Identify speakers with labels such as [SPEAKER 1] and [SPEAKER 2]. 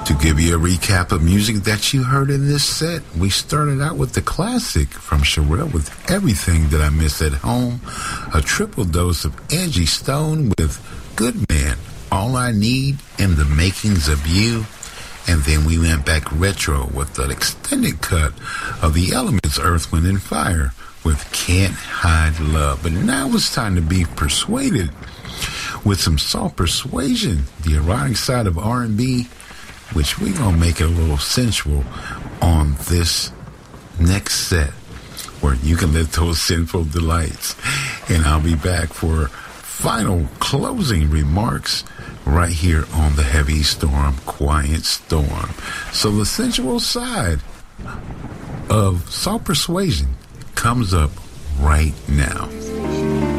[SPEAKER 1] To give you a recap of music that you heard in this set, we started out with the classic from Cherrelle with Everything That I Miss at Home, a triple dose of Angie Stone with Good Man, All I Need, and The Makings of You. And then we went back retro with an extended cut of The Elements, Earth, Wind, and Fire with Can't Hide Love. But now it's time to be persuaded with some soft persuasion, the erotic side of R&B, which we're going to make it a little sensual on this next set where you can live those sinful delights. And I'll be back for final closing remarks right here on the Heavy Storm, Quiet Storm. So the sensual side of soft persuasion comes up right now.